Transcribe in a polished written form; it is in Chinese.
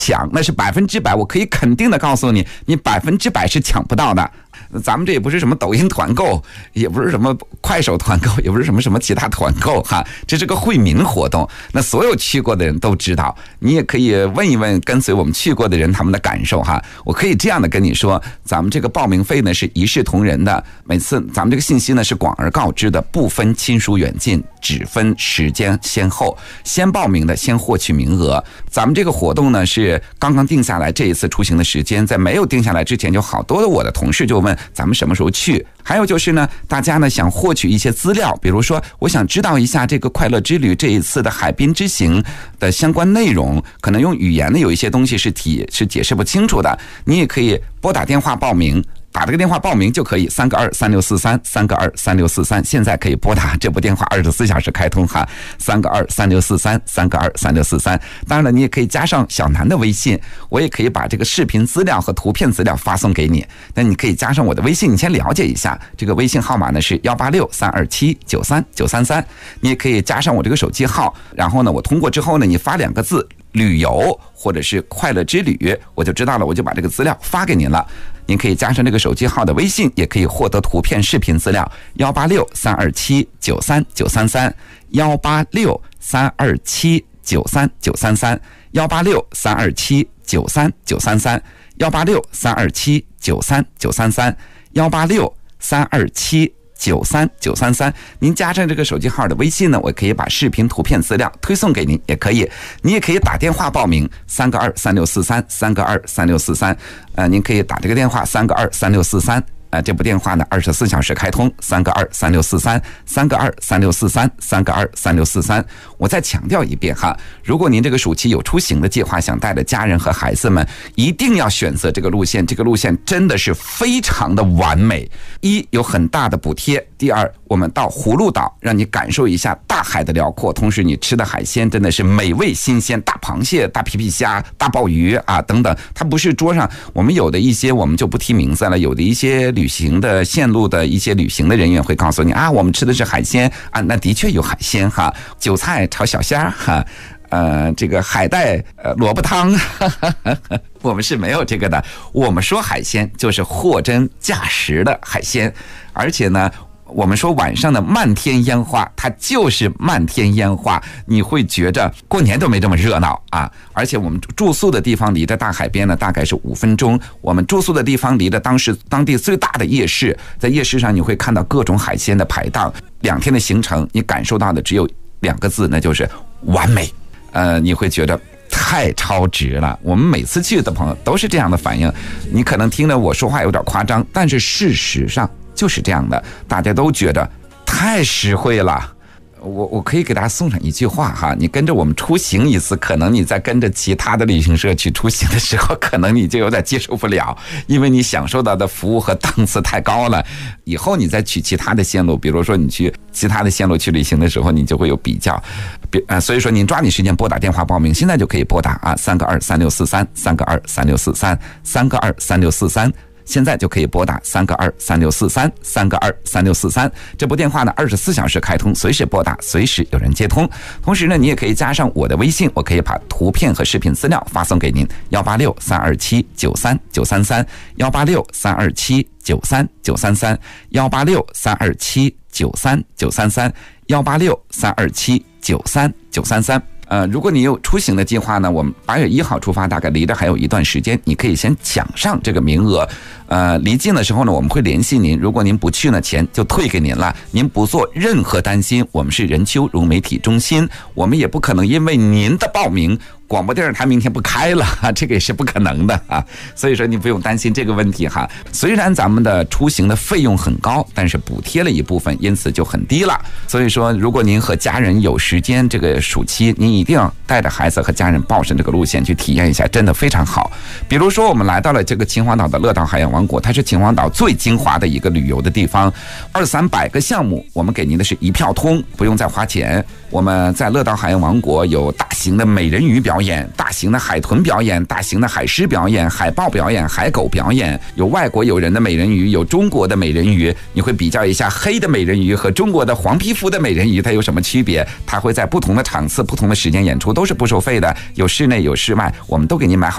抢，那是100%，我可以肯定的告诉你，你100%是抢不到的。咱们这也不是什么抖音团购，也不是什么快手团购，也不是什么其他团购哈，这是个惠民活动。那所有去过的人都知道，你也可以问一问跟随我们去过的人他们的感受哈。我可以这样的跟你说，咱们这个报名费呢是一视同仁的，每次咱们这个信息呢是广而告之的，不分亲疏远近，只分时间先后，先报名的先获取名额。咱们这个活动呢是刚刚定下来，这一次出行的时间在没有定下来之前，就好多的我的同事就问咱们什么时候去。还有就是呢，大家呢想获取一些资料，比如说我想知道一下这个快乐之旅这一次的海滨之行的相关内容，可能用语言呢有一些东西是解释不清楚的，你也可以拨打电话报名。打这个电话报名就可以，3个2 3643 3个2 3643，现在可以拨打这部电话，24小时开通哈，3个2 3643 3个2 3643。当然了，你也可以加上小南的微信，我也可以把这个视频资料和图片资料发送给你。那你可以加上我的微信，你先了解一下，这个微信号码呢是186-327-93-933。你也可以加上我这个手机号，然后呢，我通过之后呢，你发2个字旅游或者是快乐之旅，我就知道了，我就把这个资料发给您了。您可以加上这个手机号的微信，也可以获得图片视频资料，186-327-93933 186-327-93933 186-327-93933 186-327-93933 186-327-93933，您加上这个手机号的微信呢，我可以把视频图片资料推送给您，也可以。你也可以打电话报名，3个2 3643 3个2 3643，您可以打这个电话3个2 3643。这部电话呢24小时开通，3个2 3643 3个2 3643 3个2 3643。我再强调一遍哈，如果您这个暑期有出行的计划，想带着家人和孩子们，一定要选择这个路线。这个路线真的是非常的完美，一有很大的补贴，第二我们到葫芦岛，让你感受一下大海的辽阔，同时你吃的海鲜真的是美味新鲜，大螃蟹、大皮皮虾、大鲍鱼啊等等。它不是桌上我们有的一些我们就不提名字了，有的一些旅行的线路的一些旅行的人员会告诉你啊，我们吃的是海鲜啊，那的确有海鲜哈，韭菜炒小虾哈，这个海带萝卜汤，我们是没有这个的。我们说海鲜就是货真价实的海鲜，而且呢，我们说晚上的漫天烟花，它就是漫天烟花，你会觉着过年都没这么热闹啊！而且我们住宿的地方离着大海边呢，大概是5分钟。我们住宿的地方离着当地最大的夜市，在夜市上你会看到各种海鲜的排档。2天的行程，你感受到的只有2个字，那就是完美。你会觉得太超值了。我们每次去的朋友都是这样的反应。你可能听着我说话有点夸张，但是事实上就是这样的，大家都觉得太实惠了。我可以给大家送上一句话哈，你跟着我们出行一次，可能你在跟着其他的旅行社去出行的时候，可能你就有点接受不了，因为你享受到的服务和档次太高了。以后你再去其他的线路，比如说你去其他的线路去旅行的时候，你就会有比较。所以说您抓紧时间拨打电话报名，现在就可以拨打啊，3个2 3643 3个2 3643 3个2 3643。现在就可以拨打3个2 3643 3个2 3643，这部电话呢24小时开通，随时拨打，随时有人接通。同时呢，你也可以加上我的微信，我可以把图片和视频资料发送给您，186-327-93933 186-327-93933 186-327-93933 186-327-93933。如果你有出行的计划呢，我们8月1号出发，大概离着还有一段时间，你可以先抢上这个名额。离近的时候呢，我们会联系您，如果您不去呢，钱就退给您了。您不做任何担心，我们是任丘融媒体中心，我们也不可能因为您的报名，广播电视台明天不开了，这个也是不可能的啊。所以说你不用担心这个问题哈。虽然咱们的出行的费用很高，但是补贴了一部分，因此就很低了。所以说，如果您和家人有时间，这个暑期您一定要带着孩子和家人报上这个路线去体验一下，真的非常好。比如说我们来到了这个秦皇岛的乐岛海洋王国，它是秦皇岛最精华的一个旅游的地方，200-300个项目，我们给您的是一票通，不用再花钱。我们在乐岛海洋王国有大型的美人鱼表表演，大型的海豚表演，大型的海狮表演，海豹表演，海狗表演，有外国友人的美人鱼，有中国的美人鱼，你会比较一下黑的美人鱼和中国的黄皮肤的美人鱼它有什么区别？它会在不同的场次、不同的时间演出，都是不收费的，有室内有室外，我们都给您买好